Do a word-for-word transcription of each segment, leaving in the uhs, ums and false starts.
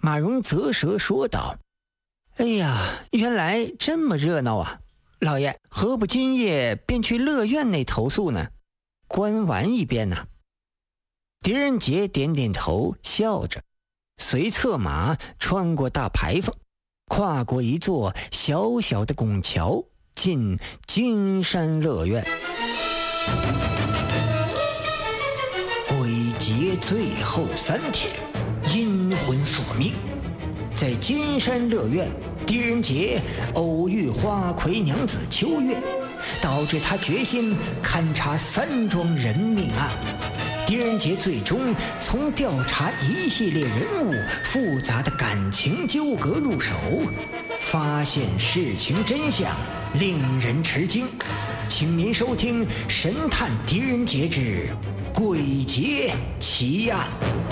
马荣啧舌说道：哎呀，原来这么热闹啊！老爷何不今夜便去乐院内投宿呢？观玩一遍呢？狄仁杰点点头，笑着，随策马穿过大牌坊，跨过一座小小的拱桥，进金山乐院。鬼节最后三天，阴魂索命。在金山乐院，狄仁杰偶遇花魁娘子秋月，导致他决心勘察三桩人命案。狄仁杰最终从调查一系列人物复杂的感情纠葛入手，发现事情真相，令人吃惊。请您收听《神探狄仁杰之鬼节奇案》。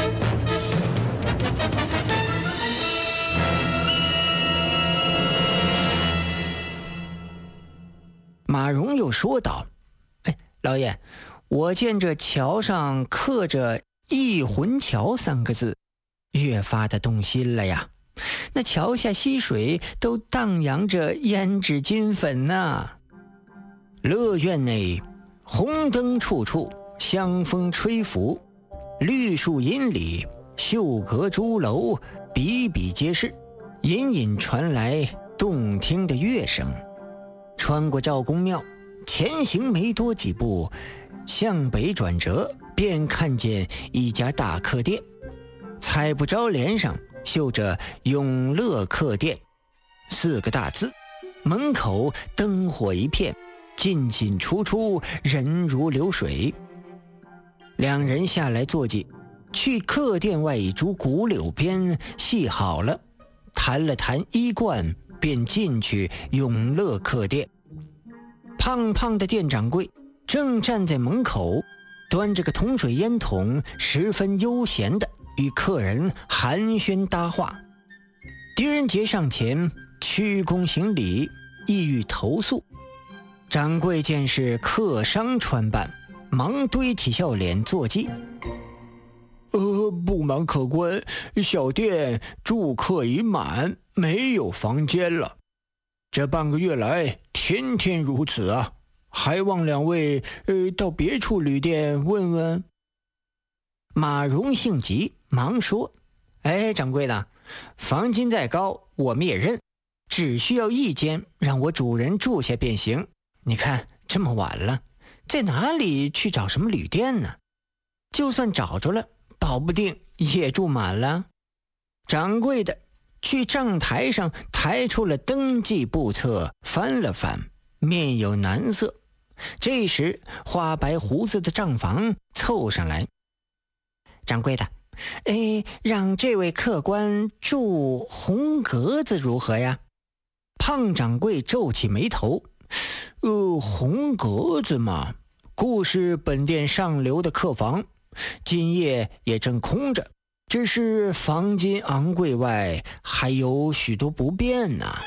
马荣又说道：哎，老爷，我见这桥上刻着异魂桥三个字，越发的动心了呀。那桥下溪水都荡漾着胭脂金粉呐。乐院内红灯处处，香风吹拂，绿树荫里秀阁朱楼比比皆是，隐隐传来动听的乐声。穿过赵公庙，前行没多几步，向北转折，便看见一家大客店，彩布招联上绣着永乐客店四个大字，门口灯火一片，进进出出，人如流水。两人下来坐骑，去客店外一株古柳边系好了，谈了谈衣冠，便进去永乐客店。胖胖的店掌柜正站在门口，端着个铜水烟筒，十分悠闲地与客人寒暄搭话。狄仁杰上前鞠躬行礼，意欲投宿。掌柜见是客商穿扮，忙堆起笑脸坐骑。呃，不瞒客官，小店住客已满，没有房间了。这半个月来天天如此啊，还望两位呃到别处旅店问问。马荣性急，忙说：哎，掌柜的，房金再高我们也认，只需要一间让我主人住下便行。你看这么晚了，在哪里去找什么旅店呢？就算找着了，保不定也住满了。掌柜的去账台上抬出了登记簿册，翻了翻，面有难色。这时花白胡子的账房凑上来：掌柜的，哎，让这位客官住红格子如何呀？胖掌柜皱起眉头：呃，红格子嘛，故是本店上流的客房，今夜也正空着，只是房金昂贵外，还有许多不便呢。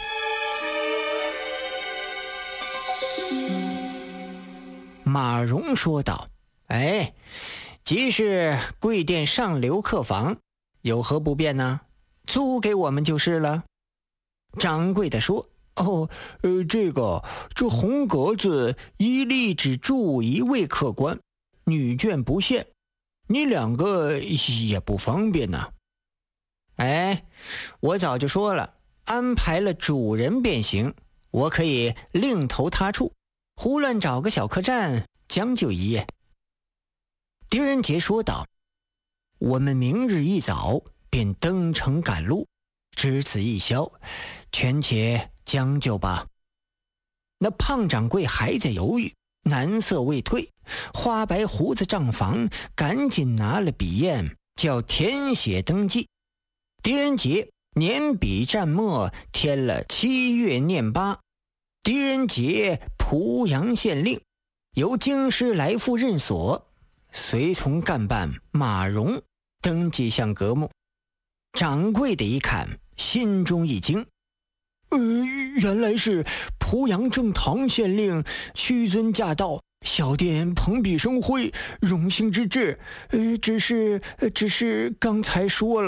马荣说道：哎，即是贵店上流客房，有何不便呢？租给我们就是了。掌柜的说：哦，呃，这个这红格子一例只住一位客官，女眷不限，你两个也不方便呢。哎，我早就说了，安排了主人便行，我可以另投他处，胡乱找个小客栈将就一夜。狄仁杰说道：我们明日一早便登城赶路，只此一宵，权且将就吧。那胖掌柜还在犹豫，难色未退，花白胡子账房赶紧拿了笔砚，叫填写登记。狄仁杰捻笔蘸墨，填了七月念八，狄仁杰濮阳县令，由京师来复任所。随从干办马荣登记项格目。掌柜的一看，心中一惊，呃，原来是濮阳正堂县令屈尊驾到，小店蓬荜生辉，荣幸之至。呃，只是，只是刚才说了。